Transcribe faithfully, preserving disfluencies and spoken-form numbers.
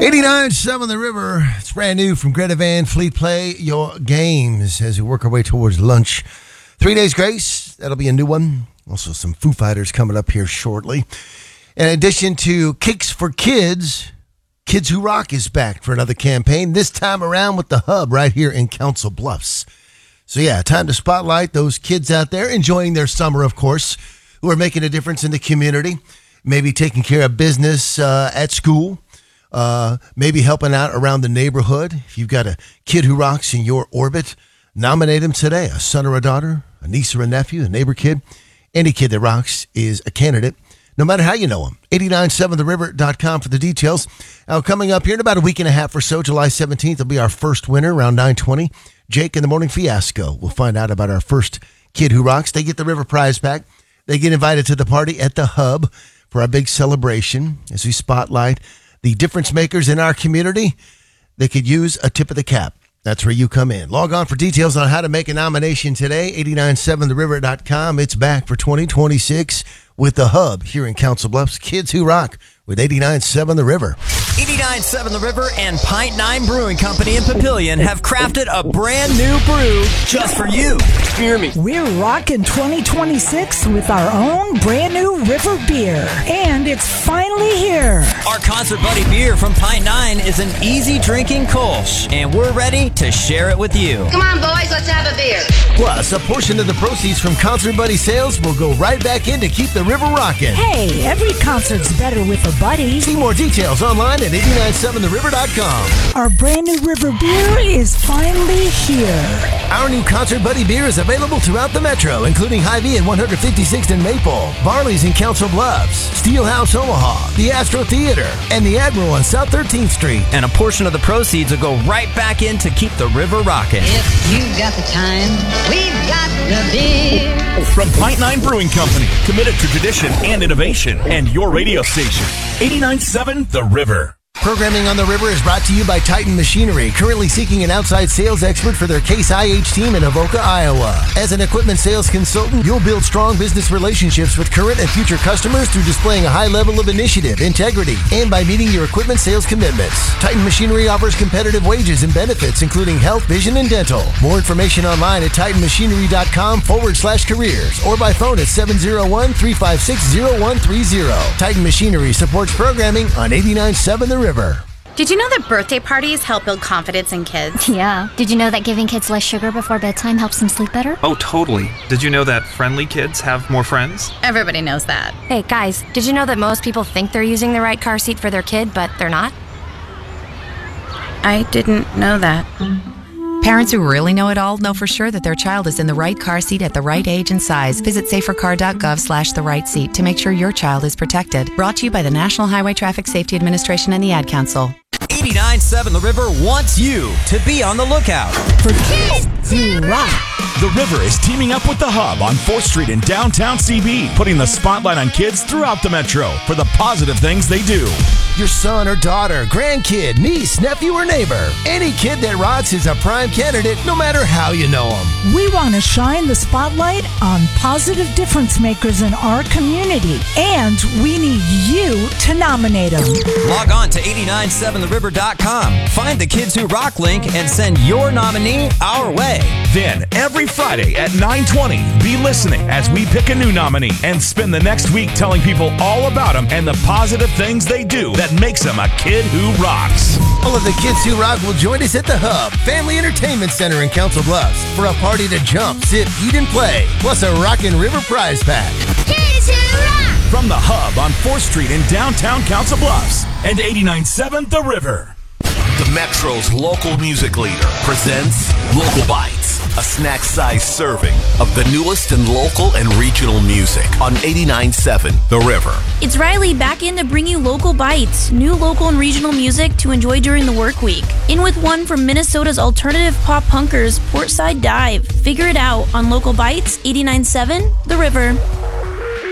eighty-nine seven The River. It's brand new from Greta Van Fleet. Play Your Games as we work our way towards lunch. Three Days Grace. That'll be a new one. Also some Foo Fighters coming up here shortly. In addition to Cakes for Kids, Kids Who Rock is back for another campaign, this time around with the Hub right here in Council Bluffs. So yeah, time to spotlight those kids out there enjoying their summer, of course, who are making a difference in the community, maybe taking care of business uh, at school, uh, maybe helping out around the neighborhood. If you've got a kid who rocks in your orbit, nominate them today, a son or a daughter, a niece or a nephew, a neighbor kid. Any kid that rocks is a candidate, no matter how you know them. eight nine seven the river dot com for the details. Now, coming up here in about a week and a half or so, July seventeenth will be our first winner around nine twenty. Jake in the Morning Fiasco. We'll find out about our first kid who rocks. They get the River prize pack. They get invited to the party at the Hub for our big celebration as we spotlight the difference makers in our community. They could use a tip of the cap. That's where you come in. Log on for details on how to make a nomination today, eight nine seven the river dot com. It's back for twenty twenty-six with the Hub here in Council Bluffs. Kids Who Rock with eighty-nine seven The River. eighty-nine seven The River and Pint Nine Brewing Company in Papillion have crafted a brand new brew just for you. Hear me. We're rocking twenty twenty-six with our own brand new River beer. And it's finally here. Our Concert Buddy beer from Pint Nine is an easy drinking Kolsch, and we're ready to share it with you. Come on, boys, let's have a beer. Plus, a portion of the proceeds from Concert Buddy sales will go right back in to keep the river rocking. Hey, every concert's better with a buddy. See more details online at eight nine seven the river dot com. Our brand new River beer is finally here. Our new Concert Buddy beer is available throughout the metro, including Hy-Vee at one fifty-sixth and Maple, Barley's in Council Bluffs, Steelhouse Omaha, the Astro Theater, and the Admiral on South thirteenth Street. And a portion of the proceeds will go right back in to keep the river rocking. If you've got the time, we've got the beer. From Pint Nine Brewing Company, committed to tradition and innovation, and your radio station, eighty-nine seven The River. Programming on the River is brought to you by Titan Machinery, currently seeking an outside sales expert for their Case I H team in Avoca, Iowa. As an equipment sales consultant, you'll build strong business relationships with current and future customers through displaying a high level of initiative, integrity, and by meeting your equipment sales commitments. Titan Machinery offers competitive wages and benefits, including health, vision, and dental. More information online at titan machinery dot com forward slash careers or by phone at seven oh one, three five six, oh one three oh. Titan Machinery supports programming on eighty-nine seven The River. Did you know that birthday parties help build confidence in kids? Yeah. Did you know that giving kids less sugar before bedtime helps them sleep better? Oh, totally. Did you know that friendly kids have more friends? Everybody knows that. Hey, guys, did you know that most people think they're using the right car seat for their kid, but they're not? I didn't know that. Parents who really know it all know for sure that their child is in the right car seat at the right age and size. Visit safercar.gov slash the right seat to make sure your child is protected. Brought to you by the National Highway Traffic Safety Administration and the Ad Council. eighty-nine seven The River wants you to be on the lookout For Kids Who Rock. The River is teaming up with the Hub on fourth Street in downtown C B, putting the spotlight on kids throughout the metro for the positive things they do. Your son or daughter, grandkid, niece, nephew, or neighbor. Any kid that rocks is a prime candidate, no matter how you know them. We want to shine the spotlight on positive difference makers in our community, and we need you to nominate them. Log on to eight nine seven the river dot com. Find the Kids Who Rock link and send your nominee our way. Then, every Friday at nine twenty, be listening as we pick a new nominee and spend the next week telling people all about them and the positive things they do that makes them a kid who rocks. All of the Kids Who Rock will join us at the Hub Family Entertainment Center in Council Bluffs for a party to jump, sit, eat, and play, plus a Rockin' River prize pack. Kids Who Rock! From the Hub on fourth Street in downtown Council Bluffs and eighty-nine seven The River. The Metro's local music leader presents Local Bites, a snack-sized serving of the newest in local and regional music on eighty-nine seven The River. It's Riley back in to bring you Local Bites, new local and regional music to enjoy during the work week. In with one from Minnesota's alternative pop punkers, Portside Dive. Figure it out on Local Bites, eighty-nine seven The River.